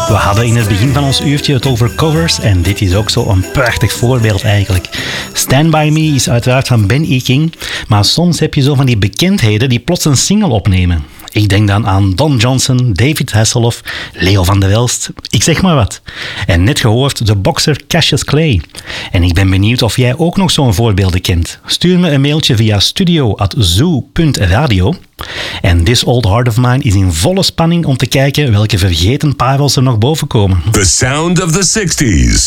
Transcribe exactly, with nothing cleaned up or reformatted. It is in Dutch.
We hadden in het begin van ons uurtje het over covers en dit is ook zo een prachtig voorbeeld eigenlijk. Stand By Me is uiteraard van Ben E. King, maar soms heb je zo van die bekendheden die plots een single opnemen. Ik denk dan aan Don Johnson, David Hasselhoff, Leo van der Elst, ik zeg maar wat. En net gehoord de bokser Cassius Clay. En ik ben benieuwd of jij ook nog zo'n voorbeelden kent. Stuur me een mailtje via studio at zoo punt radio. En This Old Heart of Mine is in volle spanning om te kijken welke vergeten parels er nog boven komen. The sound of the sixties.